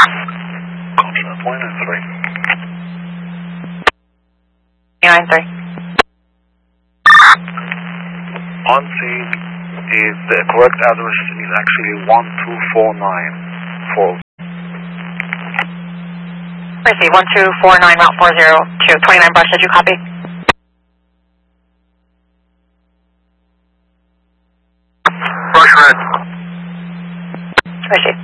Contact 193. On scene is the correct address is actually 12494. Receive 1249 Route 402, 29 Brush, did you copy? Brush red. Receive.